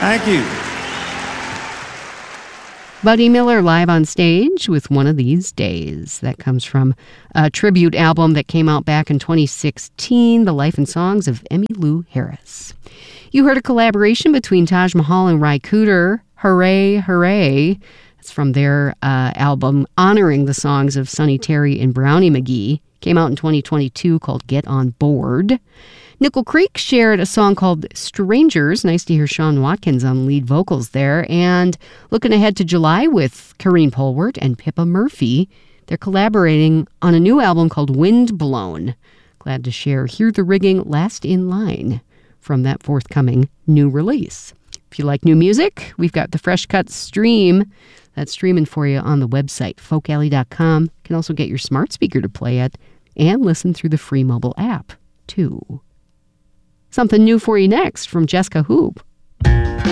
Thank you. Buddy Miller live on stage with One of These Days. That comes from a tribute album that came out back in 2016, The Life and Songs of Emmylou Harris. You heard a collaboration between Taj Mahal and Ry Cooder, Hooray, Hooray. It's from their album honoring the songs of Sonny Terry and Brownie McGhee. Came out in 2022 called Get On Board. Nickel Creek shared a song called Strangers. Nice to hear Sean Watkins on lead vocals there. And looking ahead to July with Kareen Polwart and Pippa Murphy. They're collaborating on a new album called Wind Blown. Glad to share Hear the Rigging, Last in Line from that forthcoming new release. If you like new music, we've got the Fresh Cuts stream. That's streaming for you on the website, folkalley.com. You can also get your smart speaker to play it and listen through the free mobile app, too. Something new for you next from Jessica Hoop.